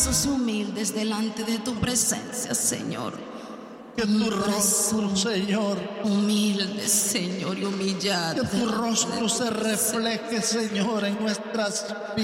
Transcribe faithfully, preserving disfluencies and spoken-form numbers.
Sos humildes delante de tu presencia, Señor. Que tu rostro, Señor, humildes, Señor, y humillados. Que tu rostro se refleje, Señor, en nuestras vidas.